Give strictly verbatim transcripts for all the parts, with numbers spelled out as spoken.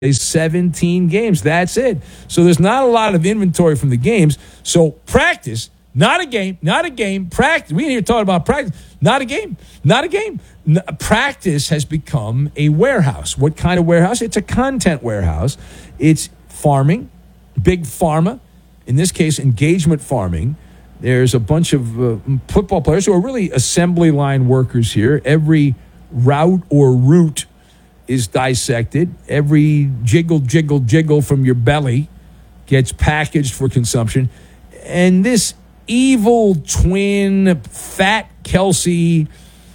seventeen games. That's it. So there's not a lot of inventory from the games. So practice, not a game, not a game. Practice. We ain't here talking about practice. Not a game, not a game. N- practice has become a warehouse. What kind of warehouse? It's a content warehouse. It's farming, big pharma. In this case, engagement farming. There's a bunch of uh, football players who are really assembly line workers here. Every route or route is dissected. Every jiggle, jiggle, jiggle from your belly gets packaged for consumption. And this evil twin, fat Kelsey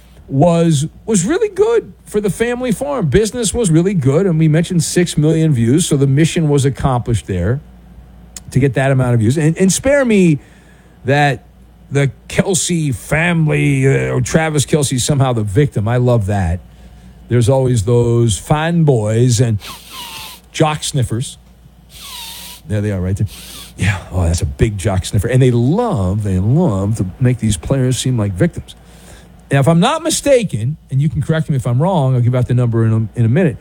was was really good for the family farm. Business was really good. And we mentioned six million views, so the mission was accomplished there to get that amount of views. And, and spare me that the Kelsey family, uh, or Travis Kelsey, somehow the victim. I love that. There's always those fanboys and jock sniffers. There they are right there. Yeah, oh, that's a big jock sniffer. And they love, they love to make these players seem like victims. Now, if I'm not mistaken, and you can correct me if I'm wrong, I'll give out the number in a, in a minute.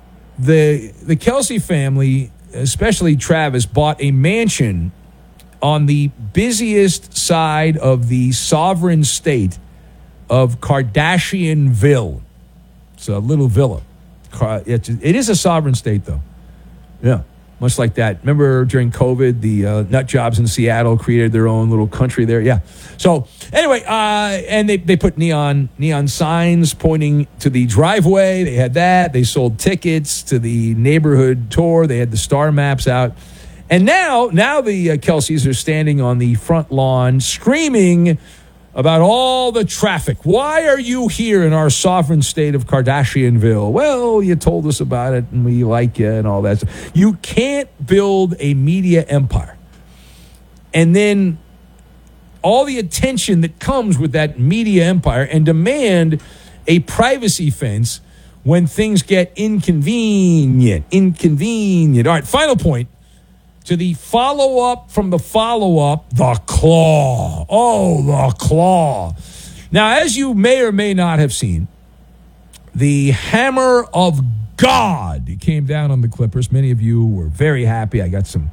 The, the Kelsey family, especially Travis, bought a mansion on the busiest side of the sovereign state of Kardashianville. It's a little villa. It is a sovereign state, though. Yeah, much like that. Remember during COVID, the uh, nut jobs in Seattle created their own little country there? Yeah. So anyway, uh, and they, they put neon neon signs pointing to the driveway. They had that. They sold tickets to the neighborhood tour. They had the star maps out. And now, now the uh, Kelseys are standing on the front lawn screaming about all the traffic. Why are you here in our sovereign state of Kardashianville? Well, you told us about it, and we like you and all that stuff. You can't build a media empire. And then all the attention that comes with that media empire and demand a privacy fence when things get inconvenient. Inconvenient. All right, final point. To the follow-up from the follow-up, the claw. Oh, the claw. Now, as you may or may not have seen, the hammer of God came down on the Clippers. Many of you were very happy. I got some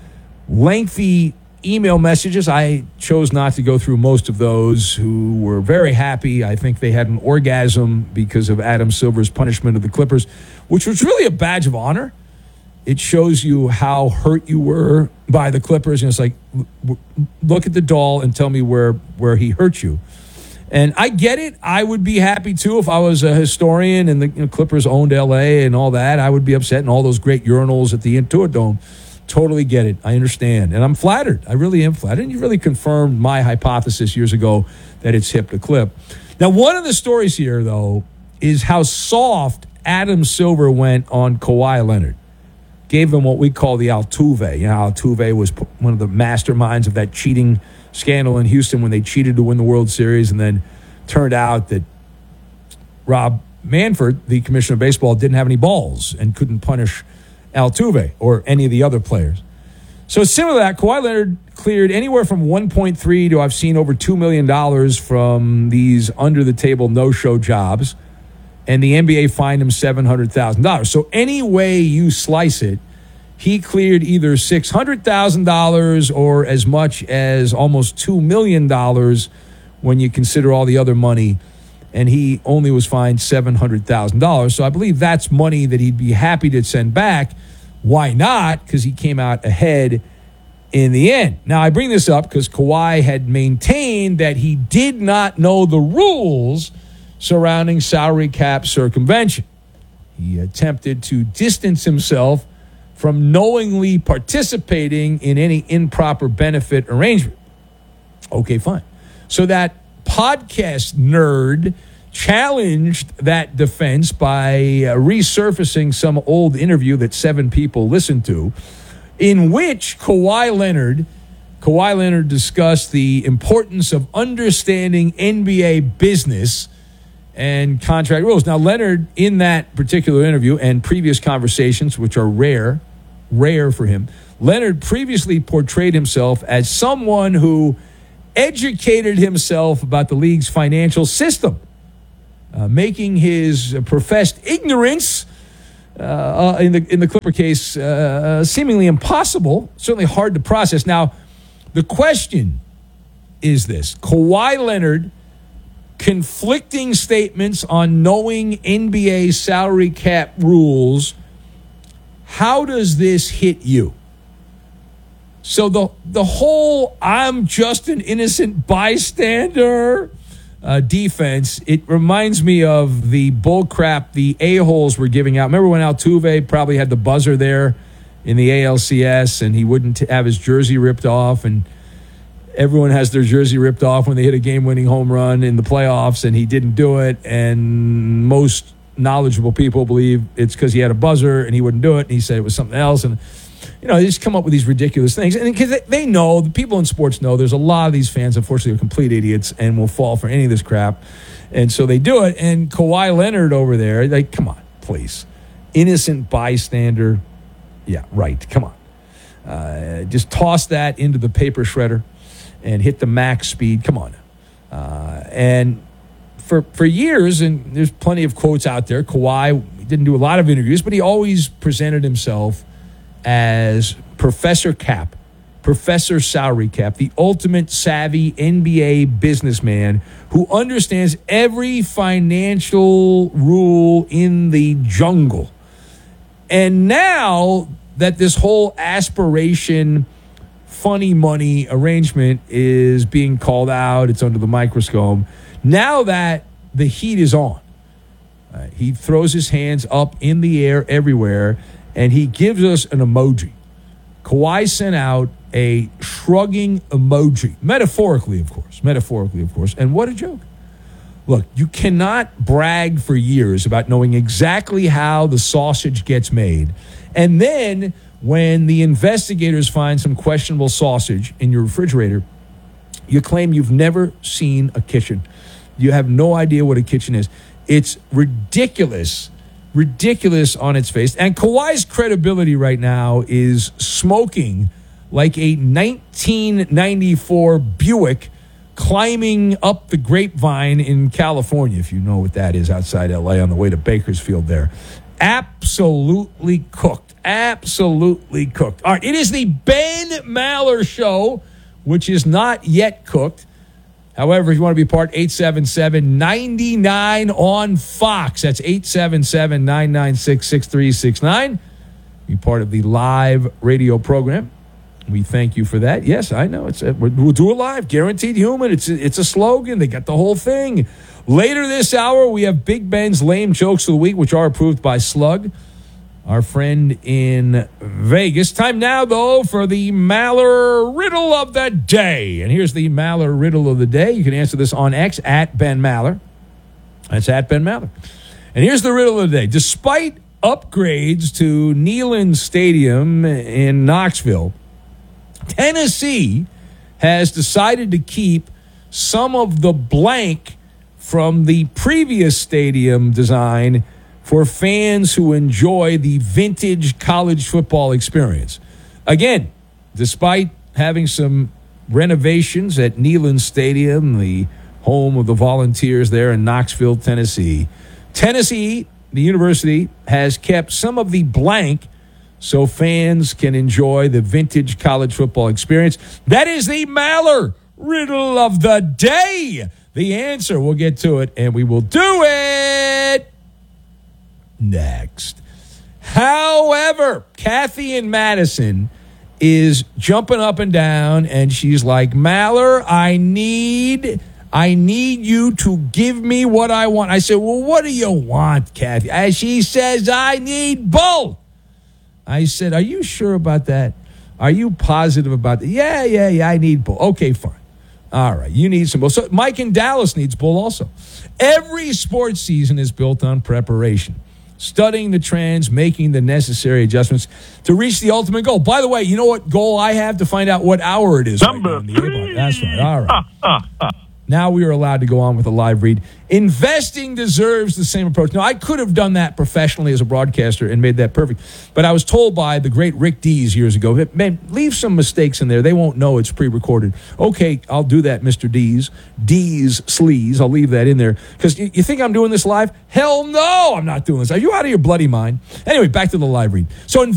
lengthy email messages. I chose not to go through most of those who were very happy. I think they had an orgasm because of Adam Silver's punishment of the Clippers, which was really a badge of honor. It shows you how hurt you were by the Clippers. And it's like, look at the doll and tell me where, where he hurt you. And I get it. I would be happy, too, if I was a historian and the you know, Clippers owned L A and all that. I would be upset and all those great urinals at the Intuit Dome. Totally get it. I understand. And I'm flattered. I really am flattered. And you really confirmed my hypothesis years ago that it's hip to clip. Now, one of the stories here, though, is how soft Adam Silver went on Kawhi Leonard. Gave him what we call the Altuve. You know, Altuve was one of the masterminds of that cheating scandal in Houston when they cheated to win the World Series, and then turned out that Rob Manfred, the commissioner of baseball, didn't have any balls and couldn't punish Altuve or any of the other players. So similar to that, Kawhi Leonard cleared anywhere from one point three to I've seen over two million dollars from these under-the-table no-show jobs. And the N B A fined him seven hundred thousand dollars. So any way you slice it, he cleared either six hundred thousand dollars or as much as almost two million dollars when you consider all the other money. And he only was fined seven hundred thousand dollars. So I believe that's money that he'd be happy to send back. Why not? Because he came out ahead in the end. Now, I bring this up because Kawhi had maintained that he did not know the rules surrounding salary cap circumvention. He attempted to distance himself from knowingly participating in any improper benefit arrangement. Okay, fine. So that podcast nerd challenged that defense by uh, resurfacing some old interview that seven people listened to, in which Kawhi Leonard Kawhi Leonard discussed the importance of understanding N B A business and contract rules. Now, Leonard, in that particular interview and previous conversations, which are rare, rare for him, Leonard previously portrayed himself as someone who educated himself about the league's financial system, uh, making his professed ignorance uh, in the in the Clipper case, uh, seemingly impossible, certainly hard to process. Now, the question is this: Kawhi Leonard, conflicting statements on knowing N B A salary cap rules. How does this hit you? So the the whole "I'm just an innocent bystander" uh, defense, it reminds me of the bull crap the a-holes were giving out. Remember when Altuve probably had the buzzer there in the A L C S and he wouldn't have his jersey ripped off, and everyone has their jersey ripped off when they hit a game-winning home run in the playoffs, and he didn't do it, and most knowledgeable people believe it's because he had a buzzer and he wouldn't do it, and he said it was something else. And you know, they just come up with these ridiculous things. And because they, they know, the people in sports know, there's a lot of these fans, unfortunately, are complete idiots and will fall for any of this crap. And so they do it. And Kawhi Leonard over there, like, come on, please. Innocent bystander. Yeah, right. Come on. Uh, just toss that into the paper shredder and hit the max speed. Come on. Uh, and for for years, and there's plenty of quotes out there, Kawhi didn't do a lot of interviews, but he always presented himself as Professor Cap, Professor Salary Cap, the ultimate savvy N B A businessman who understands every financial rule in the jungle. And now that this whole aspiration, funny money arrangement is being called out, it's under the microscope, now that the heat is on, uh, he throws his hands up in the air everywhere, and he gives us an emoji. Kawhi sent out a shrugging emoji, metaphorically, of course, metaphorically, of course. And what a joke. Look, you cannot brag for years about knowing exactly how the sausage gets made. And then when the investigators find some questionable sausage in your refrigerator, you claim you've never seen a kitchen. You have no idea what a kitchen is. It's ridiculous. Ridiculous on its face. And Kawhi's credibility right now is smoking like a nineteen ninety-four Buick climbing up the grapevine in California, if you know what that is, outside L A on the way to Bakersfield there. Absolutely cooked. Absolutely cooked. All right, it is the Ben Maller Show, which is not yet cooked. However, if you want to be part, eight seven seven, nine nine on Fox. That's eight seven seven, nine nine six, six three six nine. Be part of the live radio program. We thank you for that. Yes, I know. It's a, we'll do it live. Guaranteed human. It's a, it's a slogan. They got the whole thing. Later this hour, we have Big Ben's Lame Jokes of the Week, which are approved by Slug, our friend in Vegas. Time now, though, for the Maller Riddle of the Day. And here's the Maller Riddle of the Day. You can answer this on X, at Ben Maller. That's at Ben Maller. And here's the riddle of the day. Despite upgrades to Neyland Stadium in Knoxville, Tennessee has decided to keep some of the blank from the previous stadium design for fans who enjoy the vintage college football experience. Again, despite having some renovations at Neyland Stadium, the home of the Volunteers there in Knoxville, Tennessee, Tennessee, the university, has kept some of the blank so fans can enjoy the vintage college football experience. That is the Maller Riddle of the Day. The answer, we'll get to it, and we will do it next. However, Kathy in Madison is jumping up and down, and she's like, Maller, I need, I need you to give me what I want. I said, well, what do you want, Kathy? And she says, I need both. I said, are you sure about that? Are you positive about that? Yeah, yeah, yeah, I need bull. Okay, fine. All right, you need some bull. So Mike in Dallas needs bull also. Every sports season is built on preparation, studying the trends, making the necessary adjustments to reach the ultimate goal. By the way, you know what goal I have? To find out what hour it is. Number right three. That's right. All right. Now we are allowed to go on with a live read. Investing deserves the same approach. Now, I could have done that professionally as a broadcaster and made that perfect, but I was told by the great Rick Dees years ago, man, leave some mistakes in there. They won't know it's pre-recorded. Okay, I'll do that, Mister Dees. Dees, Sleaze, I'll leave that in there. Because you, you think I'm doing this live? Hell no, I'm not doing this. Are you out of your bloody mind? Anyway, back to the live read. So